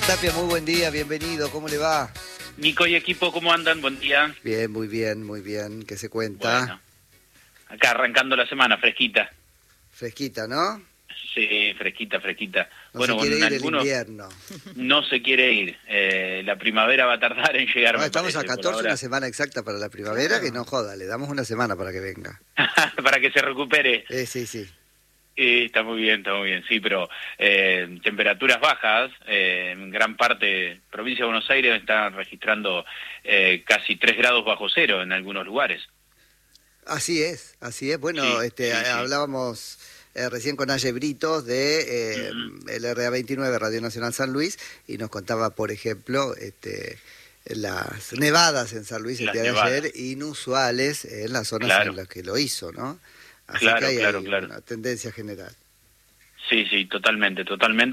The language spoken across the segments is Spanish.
Tapia, muy buen día, bienvenido, ¿cómo le va? Nico y equipo, ¿cómo andan? Buen día. Bien, muy bien, muy bien. ¿Qué se cuenta? Bueno, acá arrancando la semana, fresquita. Fresquita, ¿no? Sí, fresquita. No Bueno, se quiere ir el algunos invierno. no se quiere ir. La primavera va a tardar en llegar, No, me estamos parece, a por 14, ahora. una semana exacta para la primavera, Claro. que no joda, le damos una semana para que venga. Para que se recupere. Sí. Está muy bien, sí, pero temperaturas bajas, en gran parte, provincia de Buenos Aires está registrando casi 3 grados bajo cero en algunos lugares. Así es. Bueno, Sí. hablábamos recién con Aye Britos de el RA29 Radio Nacional San Luis y nos contaba, por ejemplo, las nevadas en San Luis el Las día de nevadas. ayer, inusuales en las zonas Claro. en las que lo hizo, ¿no? Así Claro, que hay claro. una tendencia general. Sí, totalmente,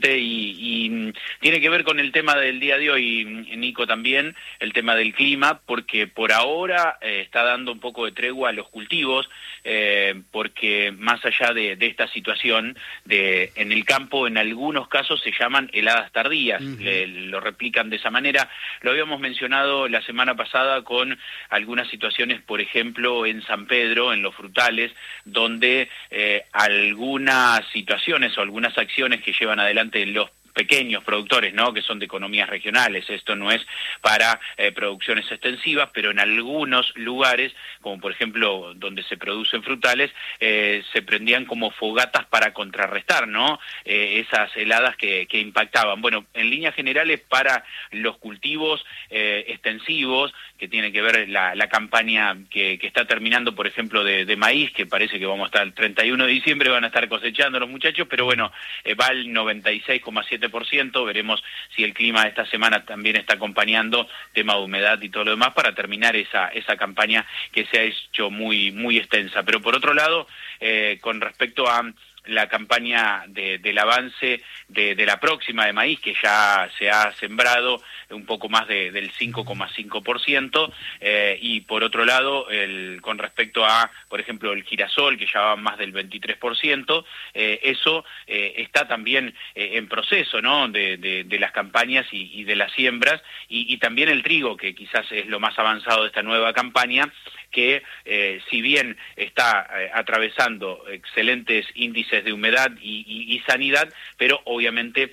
y tiene que ver con el tema del día de hoy, Nico, también, el tema del clima, porque por ahora está dando un poco de tregua a los cultivos, porque más allá de esta situación, en el campo en algunos casos se llaman heladas tardías, lo replican de esa manera. Lo habíamos mencionado la semana pasada con algunas situaciones, por ejemplo, en San Pedro, en los frutales, donde algunas situaciones o algunas acciones que llevan adelante los pequeños productores, ¿no?, que son de economías regionales, esto no es para producciones extensivas, pero en algunos lugares, como por ejemplo donde se producen frutales, se prendían como fogatas para contrarrestar, ¿no?, esas heladas que impactaban. Bueno, en líneas generales para los cultivos extensivos, que tiene que ver la campaña que está terminando, por ejemplo, de maíz, que parece que vamos a estar el 31 de diciembre, van a estar cosechando los muchachos, pero bueno, va al 96,7%, veremos si el clima esta semana también está acompañando, tema de humedad y todo lo demás, para terminar esa campaña que se ha hecho muy extensa. Pero por otro lado, con respecto a la campaña del avance de la próxima de maíz, que ya se ha sembrado un poco más del 5,5%, y por otro lado, con respecto a, por ejemplo, el girasol, que ya va más del 23%, eso está también en proceso, ¿no?, de las campañas y de las siembras, y también el trigo, que quizás es lo más avanzado de esta nueva campaña, que si bien está atravesando excelentes índices de humedad y sanidad, pero obviamente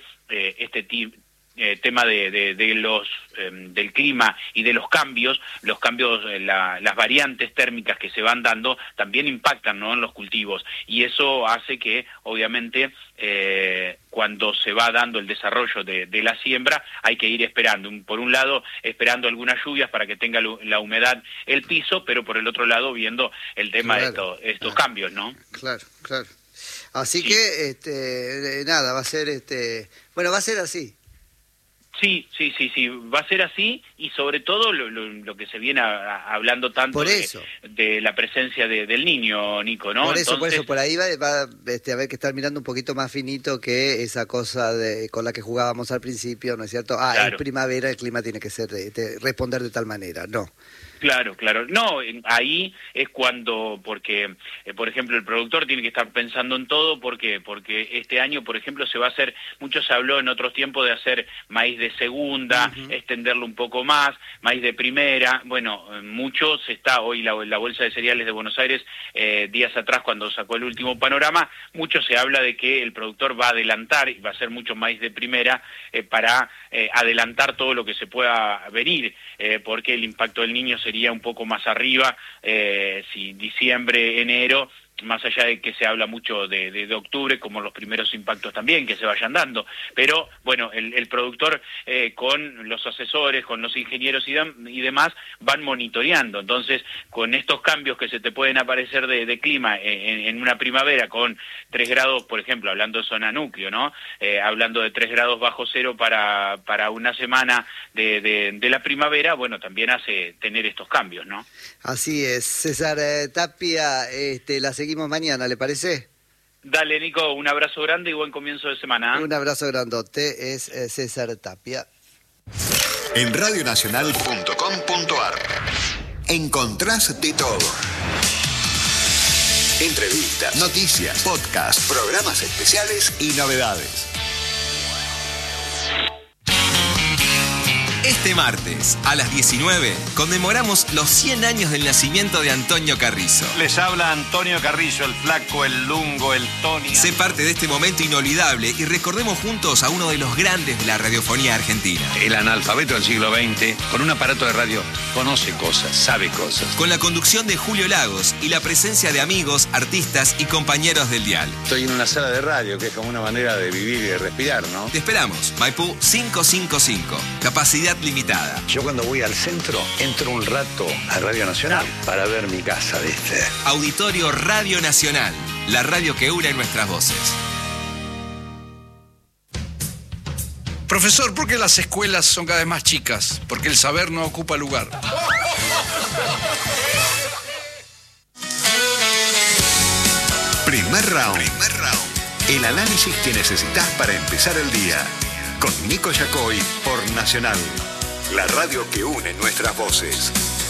tema de los del clima y de los cambios, las variantes térmicas que se van dando también impactan, ¿no?, en los cultivos, y eso hace que obviamente cuando se va dando el desarrollo de la siembra hay que ir esperando, por un lado esperando algunas lluvias para que tenga la humedad el piso, pero por el otro lado viendo el tema de estos cambios, ¿no? Claro. Así Sí. que, nada, va a ser, bueno, va a ser así. Sí, va a ser así, y sobre todo lo que se viene hablando tanto Por eso. de la presencia del niño, Nico, ¿no? Por eso, Entonces, por ahí va a haber que estar mirando un poquito más finito que esa cosa con la que jugábamos al principio, ¿no es cierto? Claro. Es primavera, el clima tiene que ser responder de tal manera, no. Claro. No, ahí es cuando, porque, por ejemplo, el productor tiene que estar pensando en todo, porque este año, por ejemplo, se va a hacer, mucho se habló en otros tiempos de hacer maíz de segunda, extenderlo un poco más, maíz de primera, bueno, mucho se está, hoy la Bolsa de Cereales de Buenos Aires, días atrás cuando sacó el último panorama, mucho se habla de que el productor va a adelantar, y va a hacer mucho maíz de primera, para adelantar todo lo que se pueda venir, porque el impacto del niño sería un poco más arriba, si diciembre, enero, más allá de que se habla mucho de octubre, como los primeros impactos también que se vayan dando, pero bueno, el productor con los asesores, con los ingenieros y demás, van monitoreando. Entonces, con estos cambios que se te pueden aparecer de clima en una primavera, con 3 grados, por ejemplo, hablando de zona núcleo, ¿no?, hablando de 3 grados bajo cero para una semana de la primavera, bueno, también hace tener estos cambios, ¿no? Así es. César Tapia, la seguimos mañana, ¿le parece? Dale, Nico, un abrazo grande y buen comienzo de semana. Un abrazo grandote, es César Tapia. En radionacional.com.ar encontrás de todo. Entrevistas, noticias, podcasts, programas especiales y novedades. Este martes, a las 19, conmemoramos los 100 años del nacimiento de Antonio Carrizo. Les habla Antonio Carrizo, el flaco, el lungo, el Tony. Sé parte de este momento inolvidable y recordemos juntos a uno de los grandes de la radiofonía argentina. El analfabeto del siglo XX, con un aparato de radio, conoce cosas, sabe cosas. Con la conducción de Julio Lagos y la presencia de amigos, artistas y compañeros del dial. Estoy en una sala de radio, que es como una manera de vivir y de respirar, ¿no? Te esperamos, Maipú 555, capacidad limitada. Yo cuando voy al centro, entro un rato a Radio Nacional para ver mi casa, ¿viste? Auditorio Radio Nacional, la radio que une nuestras voces. Profesor, ¿por qué las escuelas son cada vez más chicas? Porque el saber no ocupa lugar. Primer round. El análisis que necesitas para empezar el día. Con Nico Yacoy por Nacional. La radio que une nuestras voces.